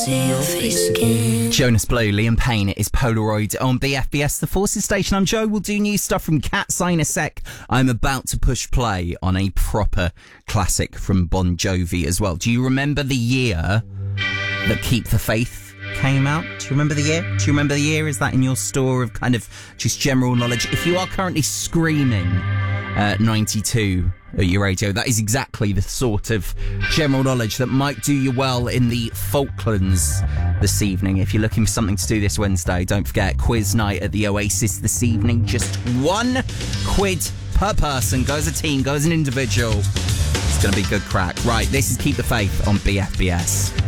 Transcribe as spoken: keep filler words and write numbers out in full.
See your face again. Jonas Blue, Liam Payne, it is Polaroid on B F B S, the Forces Station. I'm Joe. We'll do new stuff from Cat's Eye in a sec. I'm about to push play on a proper classic from Bon Jovi as well. Do you remember the year that Keep the Faith came out? Do you remember the year? Do you remember the year? Is that in your store of kind of just general knowledge? If you are currently screaming uh, ninety-two at your radio, that is exactly the sort of general knowledge that might do you well in the Falklands this evening. If you're looking for something to do this Wednesday, don't forget quiz night at the Oasis this evening. Just one quid per person. Go as a team, go as an individual. It's going to be good crack. Right, this is Keep the Faith on B F B S.